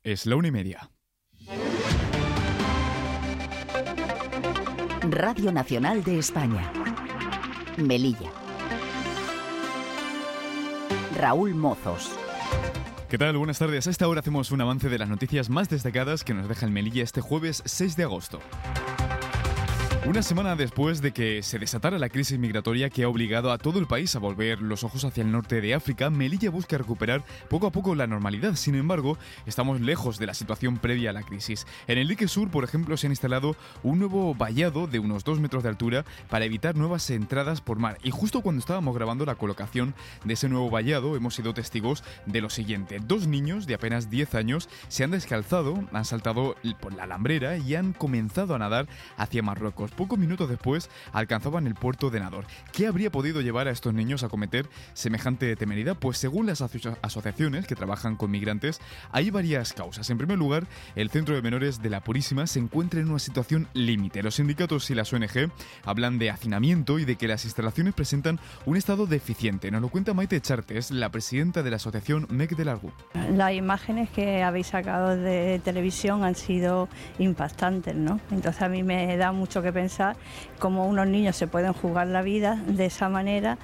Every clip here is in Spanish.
Es la 1:30. Radio Nacional de España. Melilla. Raúl Mozos. ¿Qué tal? Buenas tardes. A esta hora hacemos un avance de las noticias más destacadas que nos deja el Melilla este jueves 6 de agosto. Una semana después de que se desatara la crisis migratoria que ha obligado a todo el país a volver los ojos hacia el norte de África, Melilla busca recuperar poco a poco la normalidad. Sin embargo, estamos lejos de la situación previa a la crisis. En el dique sur, por ejemplo, se ha instalado un nuevo vallado de unos 2 metros de altura para evitar nuevas entradas por mar. Y justo cuando estábamos grabando la colocación de ese nuevo vallado, hemos sido testigos de lo siguiente. 2 niños de apenas 10 años se han descalzado, han saltado por la alambrera y han comenzado a nadar hacia Marruecos. Pocos minutos después alcanzaban el puerto de Nador. ¿Qué habría podido llevar a estos niños a cometer semejante temeridad? Pues según las asociaciones que trabajan con migrantes, hay varias causas. En primer lugar, el Centro de Menores de la Purísima se encuentra en una situación límite. Los sindicatos y las ONG hablan de hacinamiento y de que las instalaciones presentan un estado deficiente. Nos lo cuenta Maite Chartes, la presidenta de la asociación MEC del Argup. Las imágenes que habéis sacado de televisión han sido impactantes, ¿no? Entonces a mí me da mucho que pensar cómo unos niños se pueden jugar la vida de esa manera.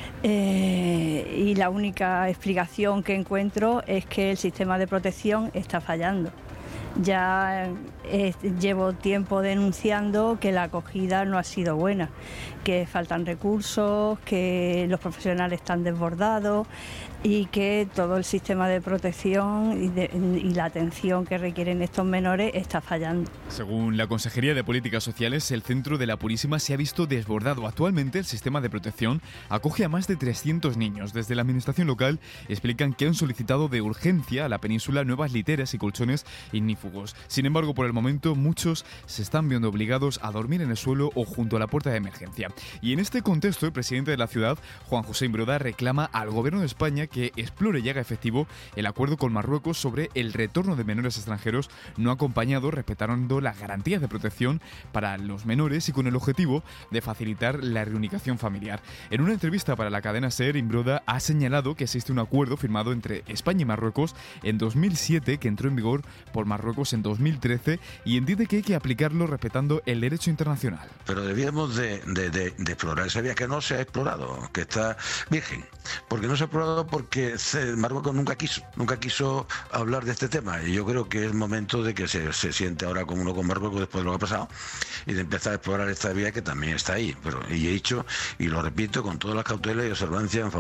Y la única explicación que encuentro es que el sistema de protección está fallando. Ya llevo tiempo denunciando que la acogida no ha sido buena, que faltan recursos, que los profesionales están desbordados y que todo el sistema de protección y la atención que requieren estos menores está fallando. Según la Consejería de Políticas Sociales, el Centro de la Purísima se ha visto desbordado. Actualmente el sistema de protección acoge a más de 300 niños. Desde la administración local explican que han solicitado de urgencia a la península nuevas literas y colchones ignífugos. Sin embargo, por el momento muchos se están viendo obligados a dormir en el suelo o junto a la puerta de emergencia. Y en este contexto, el presidente de la ciudad, Juan José Imbroda, reclama al Gobierno de España que explore y haga efectivo el acuerdo con Marruecos sobre el retorno de menores extranjeros no acompañados, respetando las garantías de protección para los menores y con el objetivo de facilitar la reunificación familiar. En una entrevista para la cadena SER, Imbroda ha señalado que existe un acuerdo firmado entre España y Marruecos en 2007 que entró en vigor por Marruecos en 2013 y entiende que hay que aplicarlo respetando el derecho internacional. Pero debíamos de explorar esa vía que no se ha explorado, que está virgen. Porque no se ha explorado porque Marruecos nunca quiso hablar de este tema. Y yo creo que es momento de que se siente ahora como uno con Marruecos después de lo que ha pasado y de empezar a explorar esta vía que también está ahí. Y he dicho, y lo repito, con todas las cautelas y observancias en favor